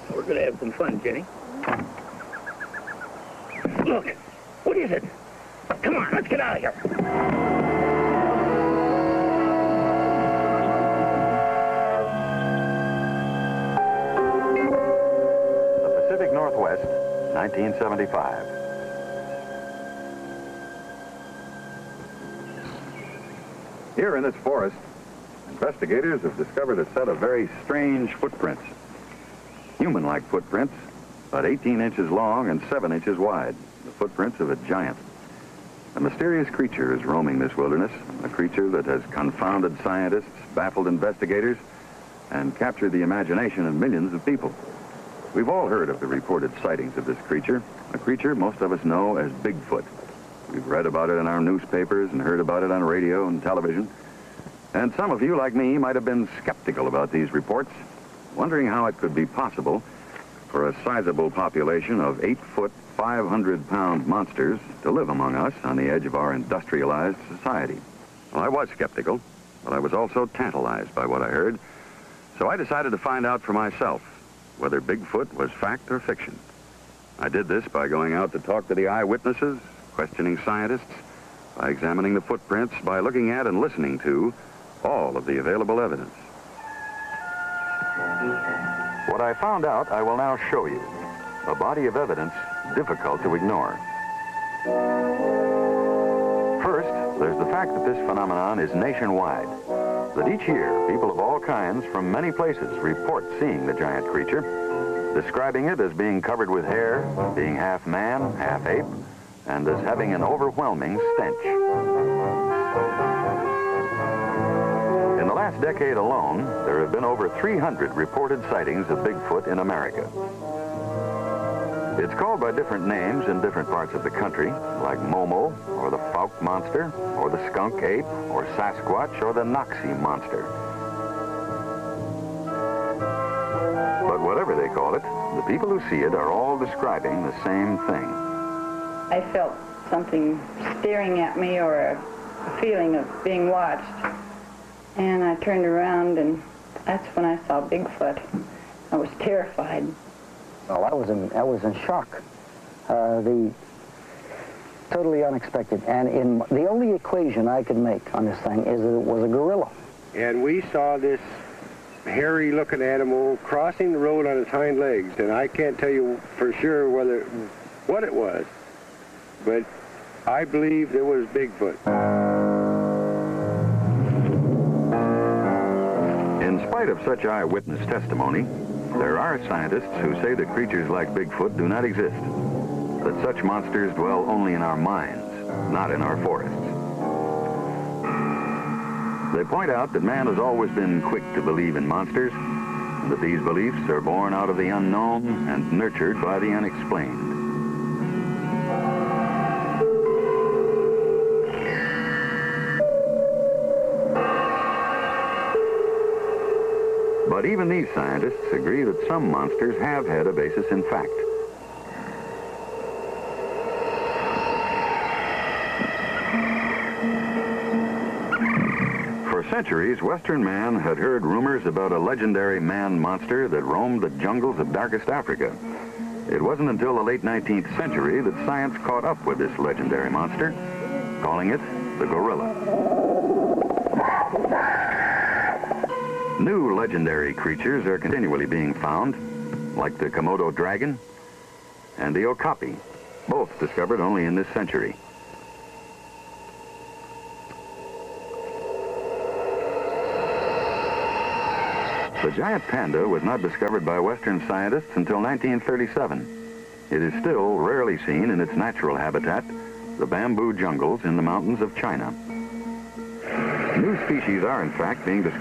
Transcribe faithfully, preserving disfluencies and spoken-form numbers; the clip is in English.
We're gonna have some fun, Jenny. Look, what is it? Come on, let's get out of here. The Pacific Northwest, nineteen seventy-five. Here in this forest, investigators have discovered a set of very strange footprints. Human-like footprints, about eighteen inches long and seven inches wide. The footprints of a giant. A mysterious creature is roaming this wilderness, a creature that has confounded scientists, baffled investigators, and captured the imagination of millions of people. We've all heard of the reported sightings of this creature, a creature most of us know as Bigfoot. We've read about it in our newspapers and heard about it on radio and television. And some of you, like me, might have been skeptical about these reports, wondering how it could be possible for a sizable population of eight-foot, five hundred pound monsters to live among us on the edge of our industrialized society. Well, I was skeptical, but I was also tantalized by what I heard. So I decided to find out for myself whether Bigfoot was fact or fiction. I did this by going out to talk to the eyewitnesses, questioning scientists, by examining the footprints, by looking at and listening to all of the available evidence. What I found out, I will now show you. A body of evidence difficult to ignore. First, there's the fact that this phenomenon is nationwide. That each year, people of all kinds from many places report seeing the giant creature, describing it as being covered with hair, being half man, half ape, and as having an overwhelming stench. In the last decade alone, there have been over three hundred reported sightings of Bigfoot in America. It's called by different names in different parts of the country, like Momo, or the Fouke monster, or the skunk ape, or Sasquatch, or the Noxie monster. But whatever they call it, the people who see it are all describing the same thing. I felt something staring at me, or a, a feeling of being watched. And I turned around, and that's when I saw Bigfoot. I was terrified. Well, I was in, I was in shock. Uh, the totally unexpected. And in the only equation I could make on this thing is that it was a gorilla. And we saw this hairy-looking animal crossing the road on its hind legs, and I can't tell you for sure whether what it was, but I believe it was Bigfoot. In spite of such eyewitness testimony, there are scientists who say that creatures like Bigfoot do not exist, that such monsters dwell only in our minds, not in our forests. They point out that man has always been quick to believe in monsters, and that these beliefs are born out of the unknown and nurtured by the unexplained. But even these scientists agree that some monsters have had a basis in fact. For centuries, Western man had heard rumors about a legendary man-monster that roamed the jungles of darkest Africa. It wasn't until the late nineteenth century that science caught up with this legendary monster, calling it the gorilla. New legendary creatures are continually being found, like the Komodo dragon and the okapi, both discovered only in this century. The giant panda was not discovered by Western scientists until nineteen thirty-seven. It is still rarely seen in its natural habitat, the bamboo jungles in the mountains of China. New species are, in fact, being discovered